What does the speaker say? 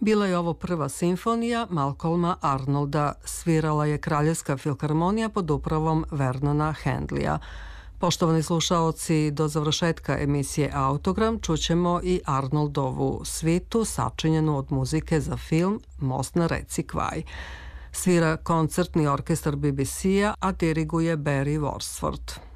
Bila je ovo prva simfonija Malcolma Arnolda, svirala je Kraljevska filharmonija pod upravom Vernona Handlija. Poštovani slušaoci, do završetka emisije Autogram čućemo i Arnoldovu svitu sačinjenu od muzike za film Most na reci Kvaj. Svira koncertni orkestar BBC-a, a diriguje Barry Worsford.